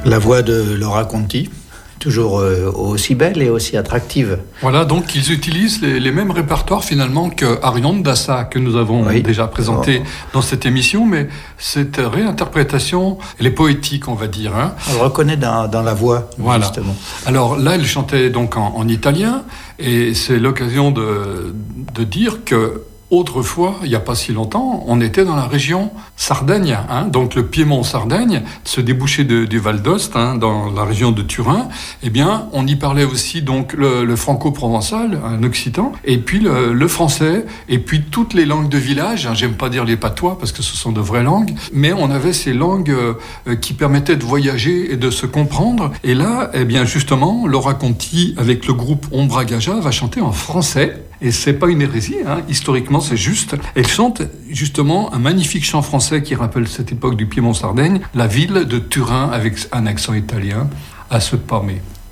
La voix de Laura Conti, toujours aussi belle et aussi attractive. Voilà, donc ils utilisent les mêmes répertoires finalement que Arion Dassa, que nous avons déjà présenté dans cette émission, mais cette réinterprétation, elle est poétique, on va dire. Hein. On le reconnaît dans la voix, voilà. Justement. Alors là, elle chantait donc en italien, et c'est l'occasion de dire que autrefois, il n'y a pas si longtemps, on était dans la région Sardaigne, hein, donc le Piémont-Sardaigne, ce débouché du Val d'Ost, hein, dans la région de Turin. Eh bien, on y parlait aussi donc le franco-provençal, un occitan, et puis le français, et puis toutes les langues de village. Hein, j'aime pas dire les patois parce que ce sont de vraies langues, mais on avait ces langues qui permettaient de voyager et de se comprendre. Et là, eh bien, justement, Laura Conti, avec le groupe Ombra Gaja, va chanter en français. Et c'est pas une hérésie, hein. Historiquement c'est juste. Elle chante justement un magnifique chant français qui rappelle cette époque du Piémont-Sardaigne, la ville de Turin avec un accent italien, à se palmer.